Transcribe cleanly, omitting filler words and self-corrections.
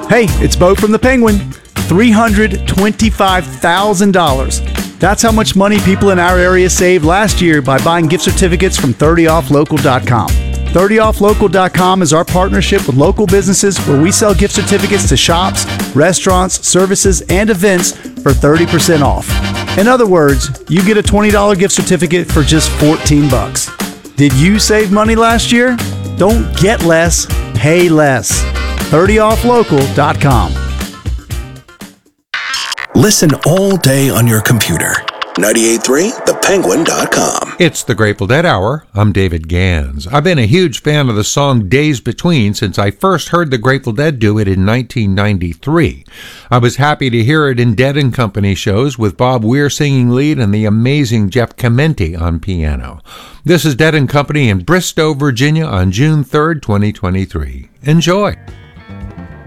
Hey, it's Bo from the Penguin. $325,000. That's how much money people in our area saved last year by buying gift certificates from 30offlocal.com. 30offlocal.com is our partnership with local businesses where we sell gift certificates to shops, restaurants, services, and events for 30% off. In other words, you get a $20 gift certificate for just $14. Did you save money last year? Don't get less, pay less. 30offlocal.com. Listen all day on your computer. 98.3thepenguin.com. It's the Grateful Dead Hour. I'm David Gans. I've been a huge fan of the song Days Between since I first heard the Grateful Dead do it in 1993. I was happy to hear it in Dead & Company shows with Bob Weir singing lead and the amazing Jeff Chimenti on piano. This is Dead & Company in Bristow, Virginia on June 3rd, 2023. Enjoy.